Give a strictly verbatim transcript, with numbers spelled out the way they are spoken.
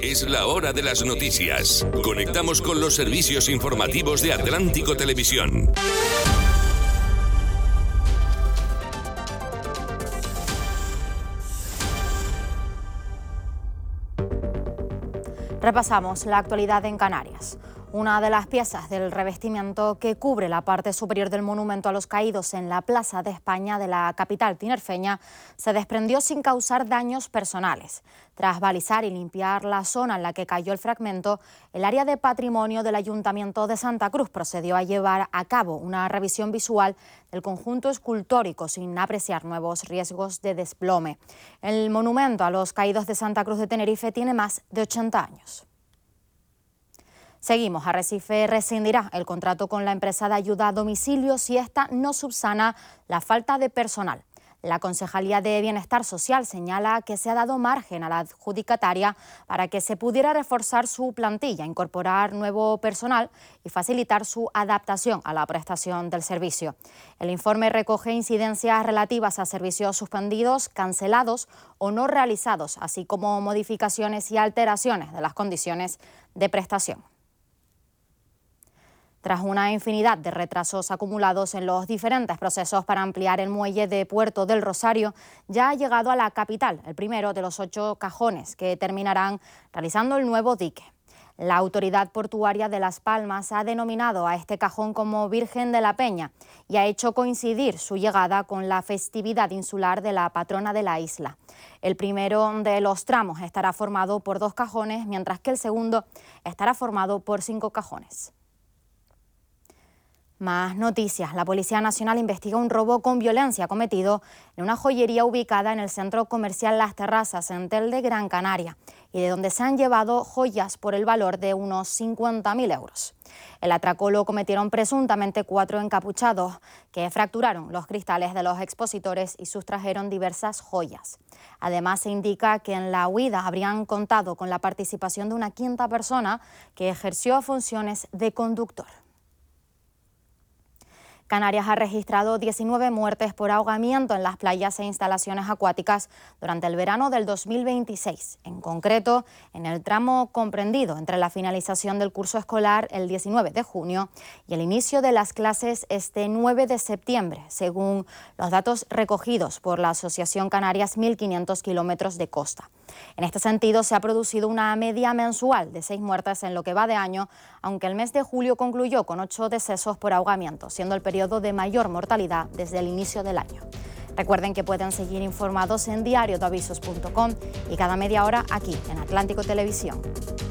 Es la hora de las noticias. Conectamos con los servicios informativos de Atlántico Televisión. Repasamos la actualidad en Canarias. Una de las piezas del revestimiento que cubre la parte superior del monumento a los caídos en la Plaza de España de la capital tinerfeña se desprendió sin causar daños personales. Tras balizar y limpiar la zona en la que cayó el fragmento, el área de patrimonio del Ayuntamiento de Santa Cruz procedió a llevar a cabo una revisión visual del conjunto escultórico sin apreciar nuevos riesgos de desplome. El monumento a los caídos de Santa Cruz de Tenerife tiene más de ochenta años. Seguimos. Arrecife rescindirá el contrato con la empresa de ayuda a domicilio si esta no subsana la falta de personal. La Concejalía de Bienestar Social señala que se ha dado margen a la adjudicataria para que se pudiera reforzar su plantilla, incorporar nuevo personal y facilitar su adaptación a la prestación del servicio. El informe recoge incidencias relativas a servicios suspendidos, cancelados o no realizados, así como modificaciones y alteraciones de las condiciones de prestación. Tras una infinidad de retrasos acumulados en los diferentes procesos para ampliar el muelle de Puerto del Rosario, ya ha llegado a la capital el primero de los ocho cajones que terminarán realizando el nuevo dique. La Autoridad Portuaria de Las Palmas ha denominado a este cajón como Virgen de la Peña y ha hecho coincidir su llegada con la festividad insular de la patrona de la isla. El primero de los tramos estará formado por dos cajones, mientras que el segundo estará formado por cinco cajones. Más noticias. La Policía Nacional investiga un robo con violencia cometido en una joyería ubicada en el centro comercial Las Terrazas, en Telde, Gran Canaria, y de donde se han llevado joyas por el valor de unos cincuenta mil euros. El atraco lo cometieron presuntamente cuatro encapuchados que fracturaron los cristales de los expositores y sustrajeron diversas joyas. Además, se indica que en la huida habrían contado con la participación de una quinta persona que ejerció funciones de conductor. Canarias ha registrado diecinueve muertes por ahogamiento en las playas e instalaciones acuáticas durante el verano del dos mil veintiséis. En concreto, en el tramo comprendido entre la finalización del curso escolar el diecinueve de junio y el inicio de las clases este nueve de septiembre, según los datos recogidos por la Asociación Canarias mil quinientos kilómetros de costa. En este sentido, se ha producido una media mensual de seis muertes en lo que va de año, aunque el mes de julio concluyó con ocho decesos por ahogamiento, siendo el periodo de mayor mortalidad desde el inicio del año. Recuerden que pueden seguir informados en diario de avisos punto com y cada media hora aquí en Atlántico Televisión.